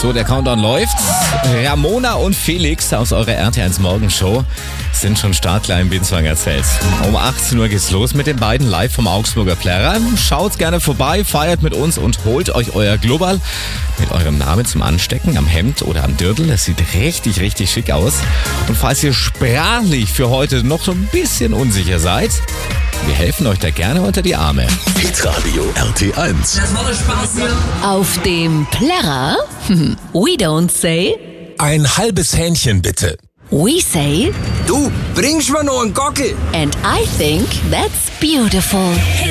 So, der Countdown läuft. Ramona und Felix aus eurer RT1 Morgenshow sind schon startklar im Binswanger Zelt. Um 18 Uhr geht's los mit den beiden live vom Augsburger Plärrer. Schaut gerne vorbei, feiert mit uns und holt euch euer Global mit eurem Namen zum Anstecken am Hemd oder am Dirndl. Das sieht richtig, richtig schick aus. Und falls ihr sprachlich für heute noch so ein bisschen unsicher seid, wir helfen euch da gerne unter die Arme. Hitradio RT1. Das macht Spaß hier. Auf dem Plärrer, we don't say, Ein halbes Hähnchen bitte. we say, Du, bringst mir noch einen Gockel. and I think that's beautiful.